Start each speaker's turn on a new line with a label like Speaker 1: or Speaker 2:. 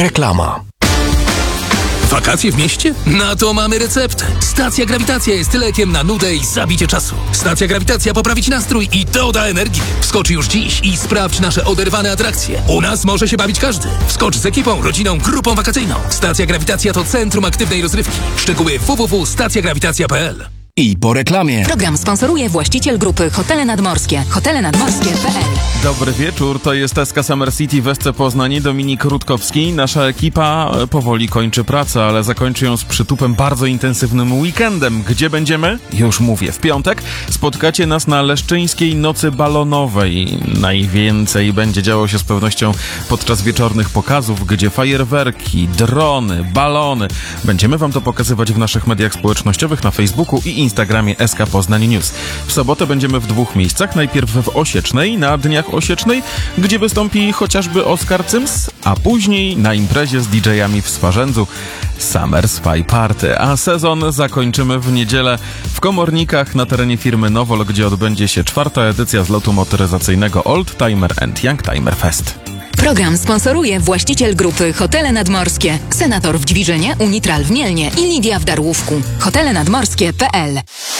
Speaker 1: Reklama.
Speaker 2: Wakacje w mieście? Na to mamy receptę. Stacja Grawitacja jest lekiem na nudę i zabicie czasu. Stacja Grawitacja poprawi ci nastrój i doda energii. Wskocz już dziś i sprawdź nasze oderwane atrakcje. U nas może się bawić każdy. Wskocz z ekipą, rodziną, grupą wakacyjną. Stacja Grawitacja to centrum aktywnej rozrywki. Szczegóły www.stacjagrawitacja.pl.
Speaker 1: I po reklamie.
Speaker 3: Program sponsoruje właściciel grupy Hotele Nadmorskie. hotelenadmorskie.pl.
Speaker 4: Dobry wieczór, to jest SK Summer City w SC Poznań, Dominik Rutkowski. Nasza ekipa powoli kończy pracę, ale zakończy ją z przytupem bardzo intensywnym weekendem. Gdzie będziemy? Już mówię, w piątek spotkacie nas na Leszczyńskiej Nocy Balonowej. Najwięcej będzie działo się z pewnością podczas wieczornych pokazów, gdzie fajerwerki, drony, balony. Będziemy wam to pokazywać w naszych mediach społecznościowych na Facebooku i Instagramie SK Poznań News. W sobotę będziemy w dwóch miejscach. Najpierw w Osiecznej, na Dniach Osiecznej, gdzie wystąpi chociażby Oskar Cyms, a później na imprezie z DJ-ami w Swarzędzu Summer Spy Party. A sezon zakończymy w niedzielę w Komornikach na terenie firmy Nowol, gdzie odbędzie się 4. edycja zlotu motoryzacyjnego Oldtimer & Youngtimer Fest.
Speaker 3: Program sponsoruje właściciel grupy Hotele Nadmorskie. Senator w Dźwiżynie, Unitral w Mielnie i Lidia w Darłówku. hotelenadmorskie.pl.